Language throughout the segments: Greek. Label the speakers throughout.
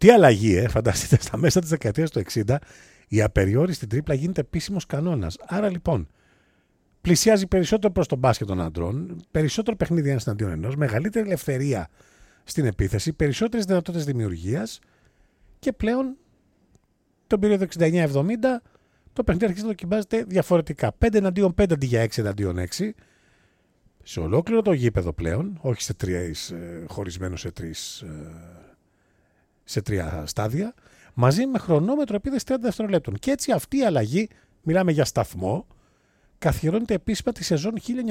Speaker 1: Αυτή η αλλαγή, φανταστείτε, στα μέσα της δεκαετίας του 60, η απεριόριστη τρίπλα γίνεται επίσημος κανόνας. Άρα λοιπόν, πλησιάζει περισσότερο προς τον μπάσκετ των αντρών, περισσότερο παιχνίδι ένας εναντίον ενός, μεγαλύτερη ελευθερία στην επίθεση, περισσότερες δυνατότητες δημιουργίας και πλέον τον περίοδο 69-70 το παιχνίδι αρχίζει να δοκιμάζεται διαφορετικά. 5 εναντίον 5 αντί για 6 εναντίον 6. Σε ολόκληρο το γήπεδο πλέον, όχι σε χωρισμένο σε τρία στάδια, μαζί με χρονόμετρο επίδεση 30 δευτερολέπτων. Και έτσι αυτή η αλλαγή, μιλάμε για σταθμό, καθιερώνεται επίσημα τη σεζόν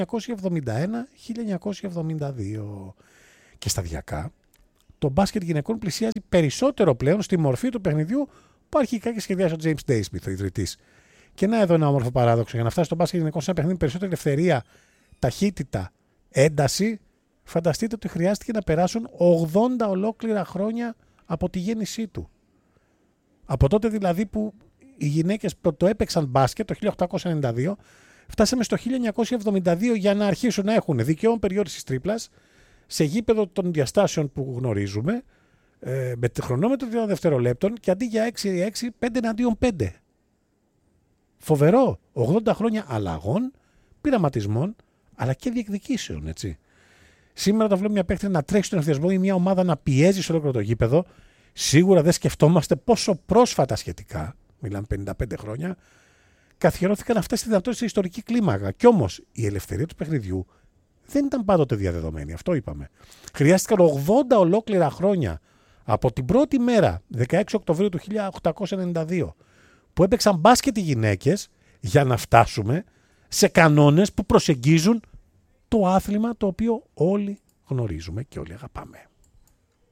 Speaker 1: 1971-1972. Και σταδιακά, το μπάσκετ γυναικών πλησιάζει περισσότερο πλέον στη μορφή του παιχνιδιού που αρχικά και σχεδιάσει ο James Naismith, ο ιδρυτής. Και να εδώ ένα όμορφο παράδοξο. Για να φτάσει το μπάσκετ γυναικών σε ένα παιχνίδι με περισσότερη ελευθερία, ταχύτητα, ένταση, φανταστείτε ότι χρειάστηκε να περάσουν 80 ολόκληρα χρόνια από τη γέννησή του. Από τότε δηλαδή που οι γυναίκες το έπαιξαν μπάσκετ το 1892, φτάσαμε στο 1972 για να αρχίσουν να έχουν δικαίωμα περιόρισης τρίπλας σε γήπεδο των διαστάσεων που γνωρίζουμε, με χρονόμετρο 30 δευτερολέπτων και αντί για 6-6, 5 εναντίον 5. Φοβερό. 80 χρόνια αλλαγών, πειραματισμών, αλλά και διεκδικήσεων, έτσι. Σήμερα όταν βλέπουμε μια παίκτρια να τρέχει στον ενθουσιασμό ή μια ομάδα να πιέζει σε ολόκληρο το γήπεδο, σίγουρα δεν σκεφτόμαστε πόσο πρόσφατα σχετικά, μιλάμε 55 χρόνια, καθιερώθηκαν αυτές τις δυνατότητες σε ιστορική κλίμακα. Κι όμως η ελευθερία του παιχνιδιού δεν ήταν πάντοτε διαδεδομένη. Αυτό είπαμε. Χρειάστηκαν 80 ολόκληρα χρόνια από την πρώτη μέρα, 16 Οκτωβρίου του 1892, που έπαιξαν μπάσκετ οι γυναίκες για να φτάσουμε σε κανόνες που προσεγγίζουν το άθλημα το οποίο όλοι γνωρίζουμε και όλοι αγαπάμε.